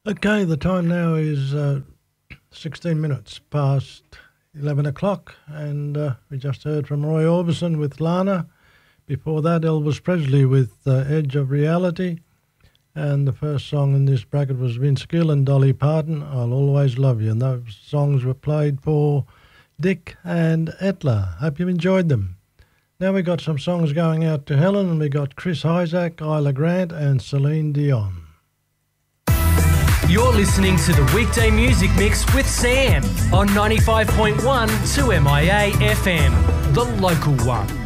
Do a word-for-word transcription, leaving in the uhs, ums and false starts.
Okay, the time now is uh, sixteen minutes past eleven o'clock, and uh, we just heard from Roy Orbison with Lana. Before that, Elvis Presley with uh, Edge of Reality. And the first song in this bracket was Vince Gill and Dolly Parton, I'll Always Love You. And those songs were played for Dick and Etla. Hope you enjoyed them. Now we got some songs going out to Helen, and we got Chris Isaac, Isla Grant, and Celine Dion. You're listening to the Weekday Music Mix with Sam on ninety-five point one two M I A F M, the local one.